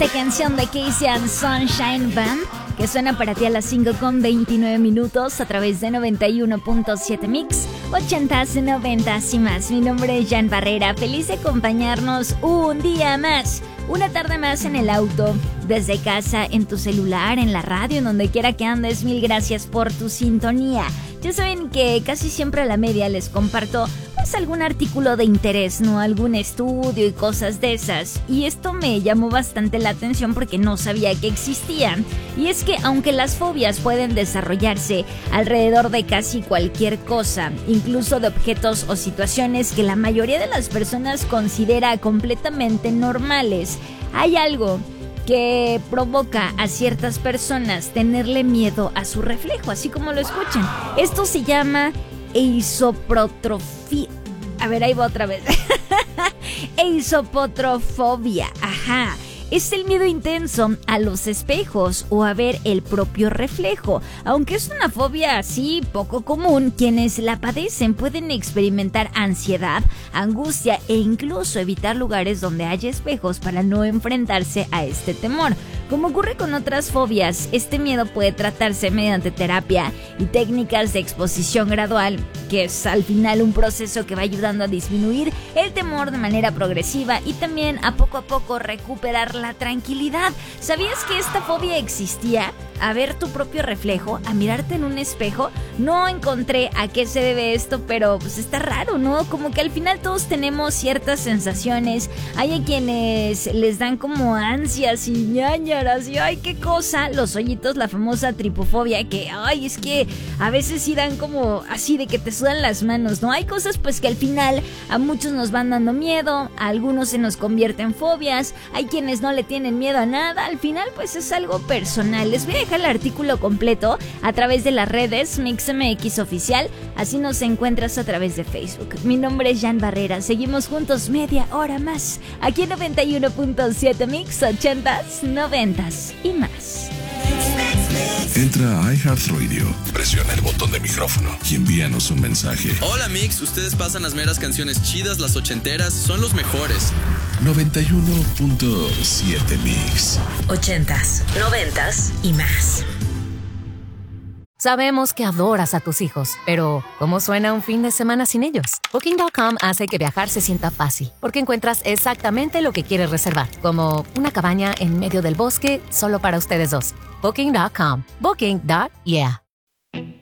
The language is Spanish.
esta canción de Casey and Sunshine Band, que suena para ti a las 5:29 a través de 91.7 Mix, 80s, 90s y más. Mi nombre es Jan Barrera, feliz de acompañarnos un día más, una tarde más en el auto, desde casa, en tu celular, en la radio, en donde quiera que andes. Mil gracias por tu sintonía. Ya saben que casi siempre a la media les comparto pues algún artículo de interés, ¿no? Algún estudio y cosas de esas. Y esto me llamó bastante la atención porque no sabía que existían. Y es que aunque las fobias pueden desarrollarse alrededor de casi cualquier cosa, incluso de objetos o situaciones que la mayoría de las personas considera completamente normales, hay algo que provoca a ciertas personas tenerle miedo a su reflejo, así como lo escuchan. Esto se llama eisoprotrofia. A ver, ahí va otra vez. Eisopotrofobia. Ajá. Es el miedo intenso a los espejos o a ver el propio reflejo. Aunque es una fobia así poco común, quienes la padecen pueden experimentar ansiedad, angustia e incluso evitar lugares donde haya espejos para no enfrentarse a este temor. Como ocurre con otras fobias, este miedo puede tratarse mediante terapia y técnicas de exposición gradual, que es al final un proceso que va ayudando a disminuir el temor de manera progresiva y también a poco recuperar la tranquilidad. ¿Sabías que esta fobia existía? A ver tu propio reflejo, a mirarte en un espejo. No encontré a qué se debe esto, pero pues está raro, ¿no? Como que al final todos tenemos ciertas sensaciones. Hay a quienes les dan como ansias y ñañaras y ay, qué cosa. Los hoyitos, la famosa tripofobia, que ay, es que a veces sí dan como así de que te sudan las manos, ¿no? Hay cosas pues que al final a muchos nos van dando miedo, a algunos se nos convierte en fobias, hay quienes no le tienen miedo a nada. Al final pues es algo personal. Les voy a dejar el artículo completo a través de las redes MixMX Oficial, así nos encuentras a través de Facebook. Mi nombre es Jan Barrera, seguimos juntos media hora más, aquí en 91.7 Mix, 80s, 90s y más. Entra a iHeartRadio, presiona el botón de micrófono y envíanos un mensaje. Hola Mix, ustedes pasan las meras canciones chidas, las ochenteras, son los mejores. 91.7 Mix. 80s, 90s y más. Sabemos que adoras a tus hijos, pero ¿cómo suena un fin de semana sin ellos? Booking.com hace que viajar se sienta fácil, porque encuentras exactamente lo que quieres reservar, como una cabaña en medio del bosque solo para ustedes dos. Booking.com. Booking.yeah.